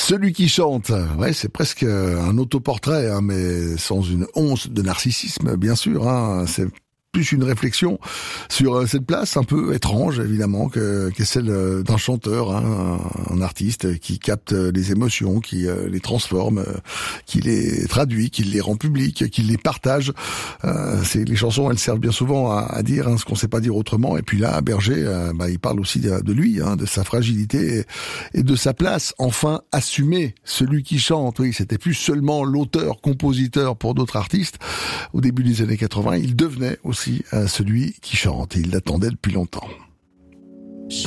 Celui qui chante, ouais, c'est presque un autoportrait, hein, mais sans une once de narcissisme, bien sûr. Hein, c'est plus une réflexion sur cette place un peu étrange, évidemment, qu'est celle d'un chanteur, hein, un artiste qui capte les émotions, qui les transforme, qui les traduit, qui les rend publiques, qui les partage. Les chansons, elles servent bien souvent à dire ce qu'on sait pas dire autrement. Et puis là, Berger, il parle aussi de lui, hein, de sa fragilité et de sa place. Enfin, assumer celui qui chante. Oui, c'était plus seulement l'auteur-compositeur pour d'autres artistes. Au début des années 80, il devenait aussi celui qui chante. Et il l'attendait depuis longtemps.